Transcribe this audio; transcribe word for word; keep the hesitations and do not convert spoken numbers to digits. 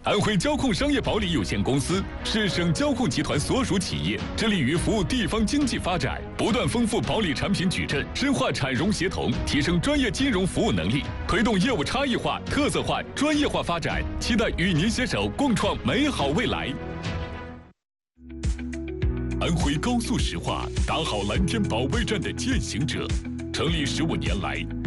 安徽交控商业保理有限公司是省交控集团所属企业，致力于服务地方经济发展，不断丰富保理产品矩阵，深化产融协同，提升专业金融服务能力，推动业务差异化、特色化、专业化发展。期待与您携手共创美好未来。安徽高速石化打好蓝天保卫战的践行者，成立十五年来。